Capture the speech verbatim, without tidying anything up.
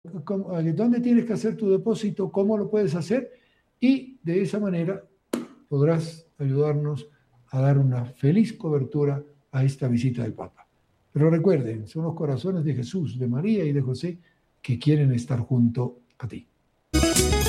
cómo, dónde tienes que hacer tu depósito, cómo lo puedes hacer, y de esa manera podrás ayudarnos a dar una feliz cobertura a esta visita del Papa. Pero recuerden, son los corazones de Jesús, de María y de José que quieren estar junto a ti.